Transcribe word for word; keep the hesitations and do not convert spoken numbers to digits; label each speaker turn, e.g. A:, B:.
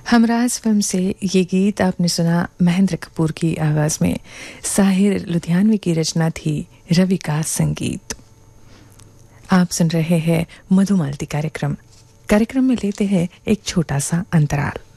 A: Humraaz film से ये गीत आपने सुना महेंद्र कपूर की आवाज में। साहिर लुधियानवी की रचना थी, रवि का संगीत। आप सुन रहे हैं मधुमालती कार्यक्रम। कार्यक्रम में लेते हैं एक छोटा सा अंतराल।